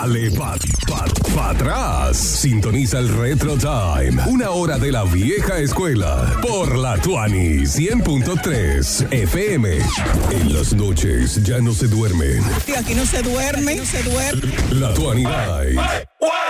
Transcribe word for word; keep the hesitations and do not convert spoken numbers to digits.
Dale pa, pa, pa atrás. Sintoniza el Retro Time. Una hora de la vieja escuela. Por la Tuani cien punto tres F M. En las noches ya no se duermen. Aquí no se duerme. Aquí no se duerme. La Tuani Night.